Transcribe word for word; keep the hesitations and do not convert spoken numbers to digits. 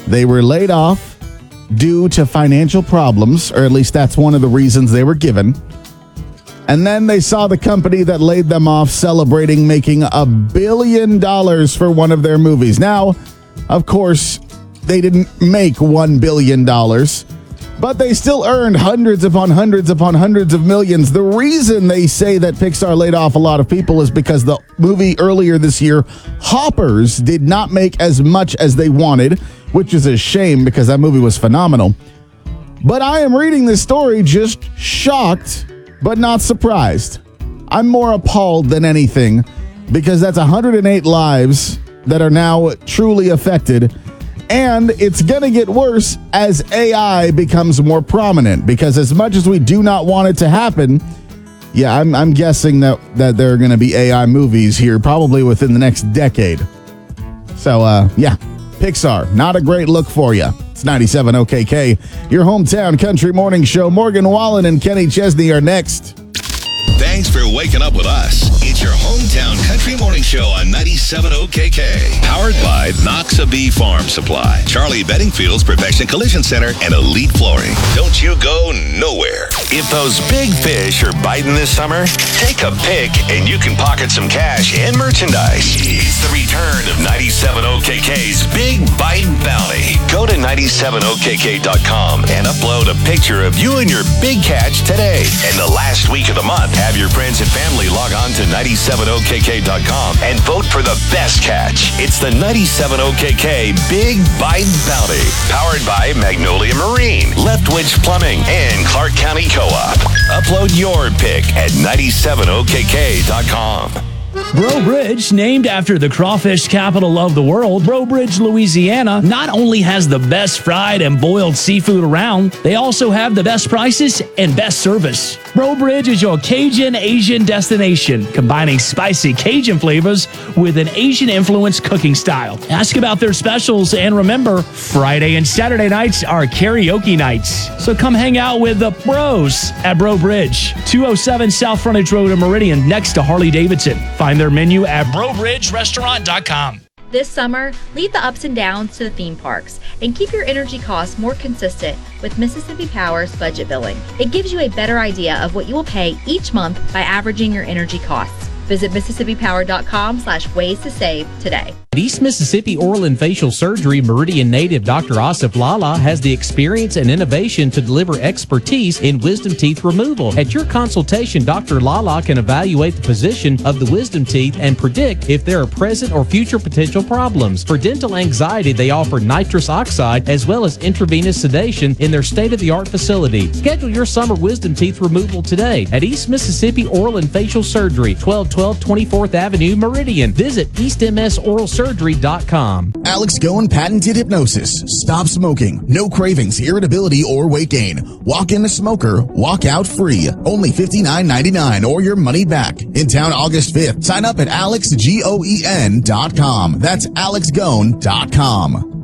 They were laid off due to financial problems, or at least that's one of the reasons they were given. And then they saw the company that laid them off celebrating making a billion dollars for one of their movies. Now, of course, they didn't make one billion dollars, but they still earned hundreds upon hundreds upon hundreds of millions. The reason they say that Pixar laid off a lot of people is because the movie earlier this year, Hoppers, did not make as much as they wanted, which is a shame because that movie was phenomenal. But I am reading this story just shocked, but not surprised. I'm more appalled than anything because that's one hundred eight lives that are now truly affected. And it's going to get worse as A I becomes more prominent, because as much as we do not want it to happen, yeah, I'm, I'm guessing that, that there are going to be A I movies here probably within the next decade. So, uh, yeah, Pixar, not a great look for you. It's ninety-seven O K K, your hometown country morning show. Morgan Wallen and Kenny Chesney are next. Thanks for waking up with us. It's your hometown country morning show on ninety-seven O K K. Powered by Noxabee Farm Supply, Charlie Bedingfield's Perfection Collision Center, and Elite Flooring. Don't you go nowhere. If those big fish are biting this summer, take a pic and you can pocket some cash and merchandise. It's the return of ninety-seven O K K's Big Bite Bounty. Go to ninety-seven O K K dot com and upload a picture of you and your big catch today. And the last week of the month, have your friends and family log on to ninety-seven O K K dot com and vote for the best catch. It's the ninety-seven O K K Big Bite Bounty. Powered by Magnolia Marine, Leftwich Plumbing, and Clark County Co-op. Upload your pic at ninety-seven O K K dot com. Breaux Bridge, named after the crawfish capital of the world, Breaux Bridge, Louisiana, not only has the best fried and boiled seafood around, they also have the best prices and best service. Breaux Bridge is your Cajun Asian destination, combining spicy Cajun flavors with an Asian-influenced cooking style. Ask about their specials, and remember, Friday and Saturday nights are karaoke nights. So come hang out with the Bros at Breaux Bridge, two oh seven South Frontage Road in Meridian, next to Harley-Davidson. Find their menu at breaux bridge restaurant dot com. This summer, leave the ups and downs to the theme parks and keep your energy costs more consistent with Mississippi Power's budget billing. It gives you a better idea of what you will pay each month by averaging your energy costs. Visit Mississippi Power dot com slash ways to save today. At East Mississippi Oral and Facial Surgery, Meridian native Doctor Asif Lala has the experience and innovation to deliver expertise in wisdom teeth removal. At your consultation, Doctor Lala can evaluate the position of the wisdom teeth and predict if there are present or future potential problems. For dental anxiety, they offer nitrous oxide as well as intravenous sedation in their state-of-the-art facility. Schedule your summer wisdom teeth removal today at East Mississippi Oral and Facial Surgery, twelve twelve twenty-fourth Avenue, Meridian. Visit east m s oral surgery dot com. Alex Goen patented hypnosis. Stop smoking. No cravings, irritability, or weight gain. Walk in a smoker, walk out free. Only fifty-nine ninety-nine or your money back. In town August fifth. Sign up at alex goen dot com. That's alex goen dot com.